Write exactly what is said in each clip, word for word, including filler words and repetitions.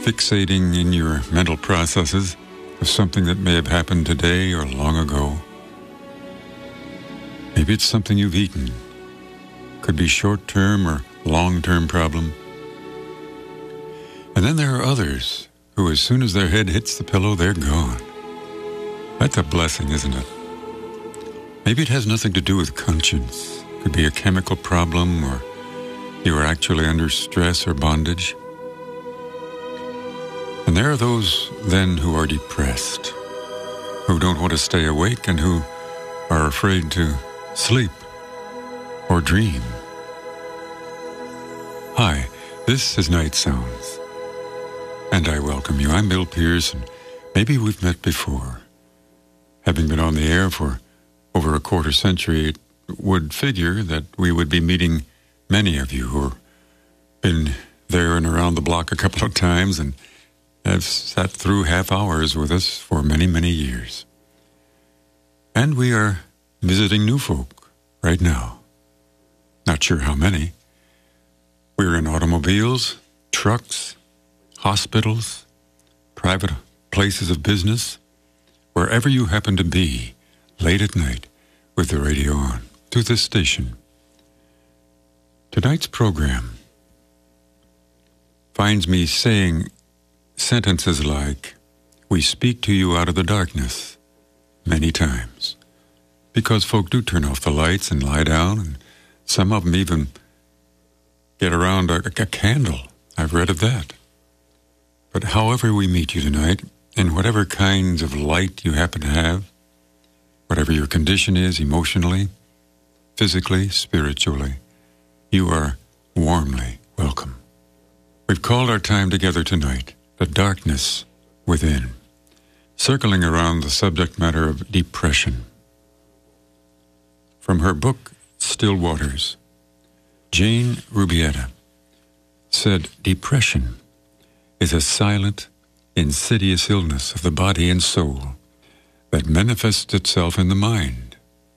fixating in your mental processes of something that may have happened today or long ago. Maybe it's something you've eaten. Could be short-term or long-term problem. And then there are others who, as soon as their head hits the pillow, they're gone. That's a blessing, isn't it? Maybe it has nothing to do with conscience. Could be a chemical problem, or you are actually under stress or bondage. And there are those then who are depressed, who don't want to stay awake and who are afraid to sleep or dream. Hi, this is Night Sounds, and I welcome you. I'm Bill Pierce, and maybe we've met before. Having been on the air for over a quarter century, it would figure that we would be meeting many of you who have been there and around the block a couple of times and have sat through half hours with us for many, many years. And we are visiting new folk right now. Not sure how many. We're in automobiles, trucks, hospitals, private places of business, wherever you happen to be, late at night, with the radio on, to this station. Tonight's program finds me saying sentences like, "We speak to you out of the darkness," many times, because folk do turn off the lights and lie down, and some of them even get around a, a candle. I've read of that. But however we meet you tonight, in whatever kinds of light you happen to have, whatever your condition is emotionally, physically, spiritually, you are warmly welcome. We've called our time together tonight, The Darkness Within, circling around the subject matter of depression. From her book, Still Waters, Jane Rubietta said, "Depression is a silent, insidious illness of the body and soul that manifests itself in the mind."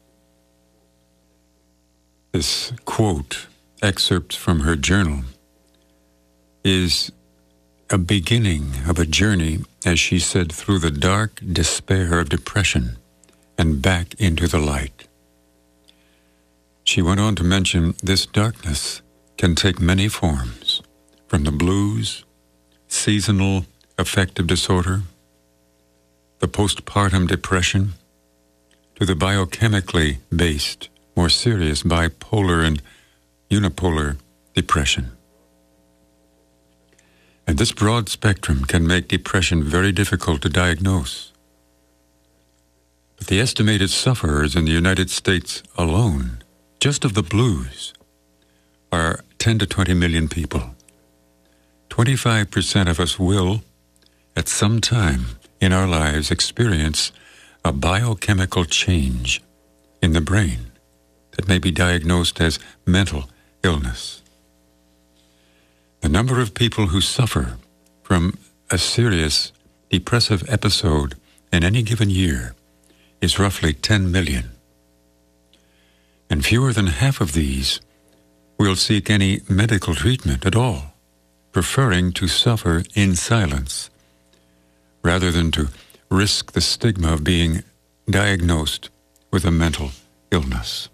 This quote, excerpt from her journal, is a beginning of a journey, as she said, through the dark despair of depression and back into the light. She went on to mention this darkness can take many forms, from the blues, seasonal affective disorder, the postpartum depression, to the biochemically based, more serious bipolar and unipolar depression. And this broad spectrum can make depression very difficult to diagnose. But the estimated sufferers in the United States alone, just of the blues, are ten to twenty million people. twenty-five percent of us will, at some time in our lives, experience a biochemical change in the brain that may be diagnosed as mental illness. The number of people who suffer from a serious depressive episode in any given year is roughly ten million. And fewer than half of these will seek any medical treatment at all, preferring to suffer in silence rather than to risk the stigma of being diagnosed with a mental illness.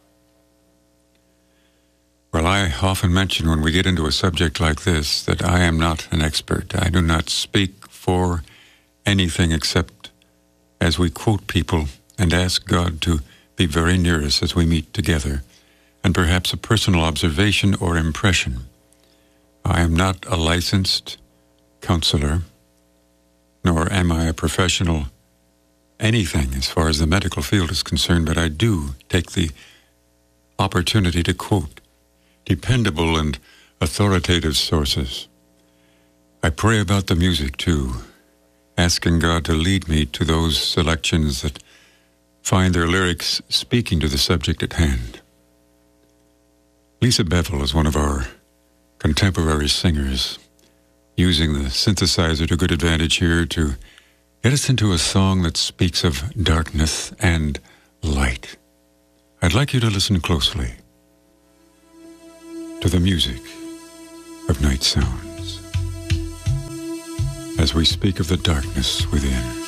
Well, I often mention when we get into a subject like this that I am not an expert. I do not speak for anything except as we quote people and ask God to be very near us as we meet together, and perhaps a personal observation or impression. I am not a licensed counselor, nor am I a professional anything as far as the medical field is concerned, but I do take the opportunity to quote dependable and authoritative sources. I pray about the music too, asking God to lead me to those selections that find their lyrics speaking to the subject at hand. Lisa Bevel is one of our contemporary singers, using the synthesizer to good advantage here to get us into a song that speaks of darkness and light. I'd like you to listen closely to the music of Night Sounds. as we speak of the darkness within.